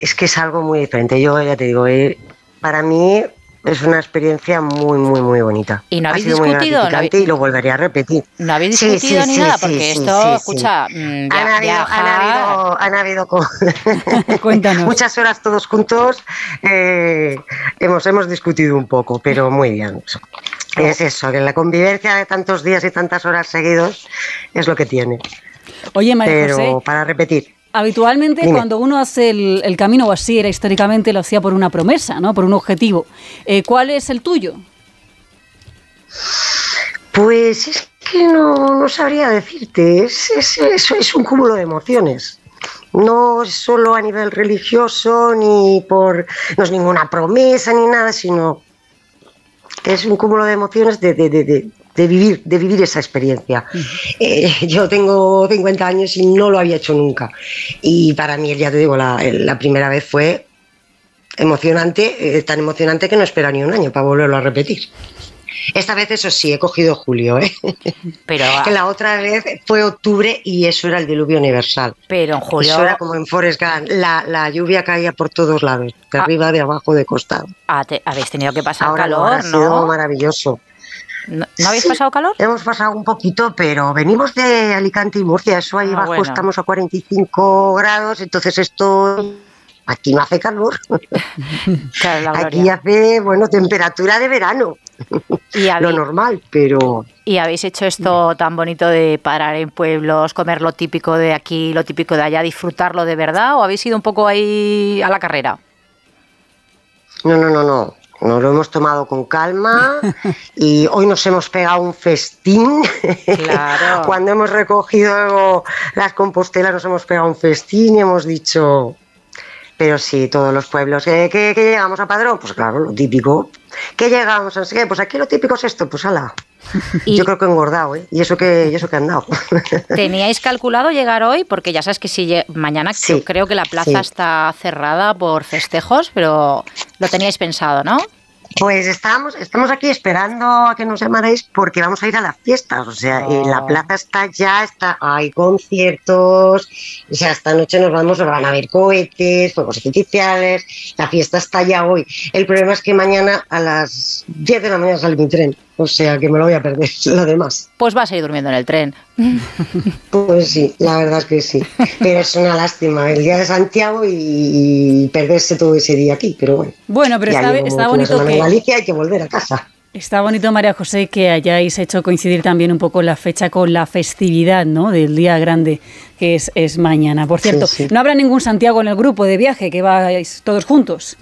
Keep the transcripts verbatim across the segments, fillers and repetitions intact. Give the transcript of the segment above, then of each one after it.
es que es algo muy diferente. Yo ya te digo, eh, para mí es una experiencia muy, muy, muy bonita. ¿Y no habéis ha sido discutido? Muy gratificante ¿No y lo volvería a repetir. ¿No habéis discutido sí, sí, ni sí, nada? sí, Porque sí, esto, sí, escucha, sí. Mmm, Han via- habido, viajar... han habido, han habido co- Cuéntanos. muchas horas todos juntos. Eh, hemos, hemos discutido un poco, pero muy bien. Es eso, que la convivencia de tantos días y tantas horas seguidos es lo que tiene. Oye, María Pero José, para repetir. habitualmente Dime. Cuando uno hace el, el camino, o así era históricamente, lo hacía por una promesa, ¿no? Por un objetivo. Eh, ¿Cuál es el tuyo? Pues es que no, no sabría decirte, es, es, es, es un cúmulo de emociones. No es solo a nivel religioso, ni por, no es ninguna promesa ni nada, sino es un cúmulo de emociones de, de, de, de, de vivir, de vivir esa experiencia. Uh-huh. Eh, yo tengo cincuenta años y no lo había hecho nunca. Y para mí, ya te digo, la, la primera vez fue emocionante, eh, tan emocionante que no espero ni un año para volverlo a repetir. Esta vez, eso sí, he cogido julio, ¿eh? Pero que la otra vez fue octubre y eso era el diluvio universal. Pero en julio... Eso era como en Forrest Gump, la, la lluvia caía por todos lados, de ah. arriba, de abajo, de costado. Ah, te, habéis tenido que pasar ahora calor, no, ahora ha sido ¿no? maravilloso. ¿No, ¿no habéis sí, pasado calor? Hemos pasado un poquito, pero venimos de Alicante y Murcia, eso ahí ah, abajo bueno. Estamos a cuarenta y cinco grados, entonces esto... Aquí no hace calor. Claro, aquí hace, bueno, temperatura de verano. Y lo normal, pero... ¿Y habéis hecho esto tan bonito de parar en pueblos, comer lo típico de aquí, lo típico de allá, disfrutarlo de verdad? ¿O habéis ido un poco ahí a la carrera? No, no, no, no. Nos lo hemos tomado con calma y hoy nos hemos pegado un festín. Claro. Cuando hemos recogido las compostelas nos hemos pegado un festín y hemos dicho... Pero sí, todos los pueblos, ¿qué, qué, qué llegamos a Padrón? Pues claro, lo típico. ¿Qué llegamos? No sé qué, pues aquí lo típico es esto, pues ala. Y yo creo que he engordado, ¿eh? Y eso que, y eso que he andado. ¿Teníais calculado llegar hoy? Porque ya sabes que si mañana sí, yo creo que la plaza sí. está cerrada por festejos, pero lo teníais pensado, ¿no? Pues estamos, estamos aquí esperando a que nos llamaréis porque vamos a ir a las fiestas, o sea, oh. la plaza está ya, está, hay conciertos, o sea, esta noche nos vamos, van a haber cohetes, fuegos artificiales, la fiesta está ya hoy. El problema es que mañana a las diez de la mañana sale mi tren, o sea, que me lo voy a perder, lo demás. Pues vas a ir durmiendo en el tren. Pues sí, la verdad es que sí, pero es una lástima el día de Santiago y, y perderse todo ese día aquí, pero bueno. Bueno, pero está, está bonito que... En Galicia hay que volver a casa. Está bonito, María José, que hayáis hecho coincidir también un poco la fecha con la festividad, ¿no?, del día grande, que es, es mañana. Por cierto, sí, sí. ¿no habrá ningún Santiago en el grupo de viaje, que vais todos juntos?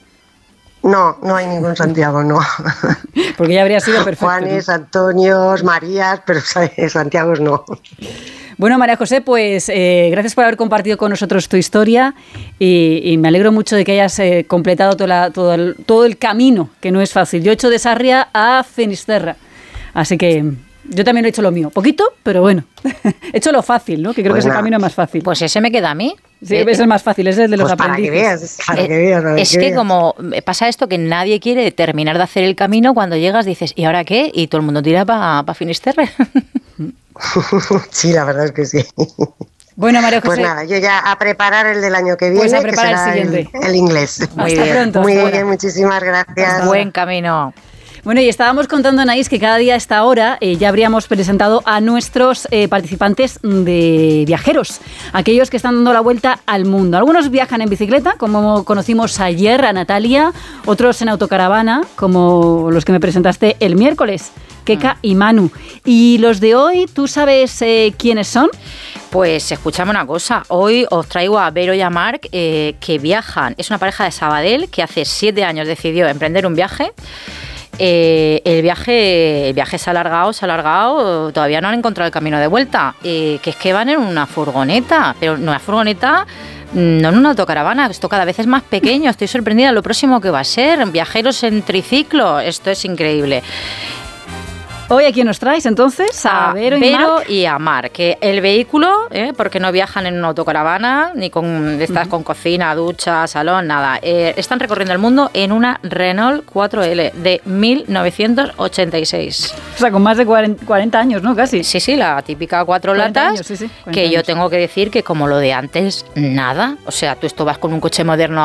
No, no hay ningún Santiago, no. Porque ya habría sido perfecto. Juanes, ¿no? Antonios, Marías, pero Santiago no. Bueno, María José, pues eh, gracias por haber compartido con nosotros tu historia y, y me alegro mucho de que hayas eh, completado toda la, todo, el, todo el camino, que no es fácil. Yo he hecho de Sarria a Finisterra, así que yo también he hecho lo mío. Poquito, pero bueno. He hecho lo fácil, ¿no? Que creo pues que es el camino más fácil. Pues ese me queda a mí. Sí, eh, es el más fácil, es el de los pues aprendices. Para que veas, para eh, que veas. Para es que, que veas. como pasa esto que nadie quiere terminar de hacer el camino, cuando llegas dices, ¿y ahora qué? Y todo el mundo tira para pa Finisterre. Sí, la verdad es que sí. Bueno, María José. Pues nada, yo ya a preparar el del año que viene, pues a preparar que será el siguiente. El, el inglés. Muy hasta bien. Pronto. Muy hasta bien, ahora. Muchísimas gracias. Buen camino. Bueno, y estábamos contando, Anaís, que cada día a esta hora eh, ya habríamos presentado a nuestros eh, participantes de viajeros, aquellos que están dando la vuelta al mundo. Algunos viajan en bicicleta, como conocimos ayer a Natalia, otros en autocaravana, como los que me presentaste el miércoles, Keka y Manu. Y los de hoy, ¿tú sabes eh, quiénes son? Pues escuchame una cosa, hoy os traigo a Vero y a Marc, eh, que viajan. Es una pareja de Sabadell que hace siete años decidió emprender un viaje. Eh, el viaje el viaje se ha alargado, se ha alargado, todavía no han encontrado el camino de vuelta, eh, que es que van en una furgoneta, pero una furgoneta, no en una autocaravana, esto cada vez es más pequeño, estoy sorprendida de lo próximo que va a ser, viajeros en triciclo, esto es increíble. Hoy a quién nos traes entonces, a, a Vero y Vero Marc. y a Marc, que el vehículo, ¿eh? porque no viajan en una autocaravana, ni con estas uh-huh. con cocina, ducha, salón, nada. Eh, están recorriendo el mundo en una Renault cuatro L de mil novecientos ochenta y seis. O sea, con más de cuarenta años, ¿no? Casi. Sí, sí, la típica cuatro latas, años, sí, sí, que años. Yo tengo que decir que como lo de antes, nada. O sea, tú esto vas con un coche moderno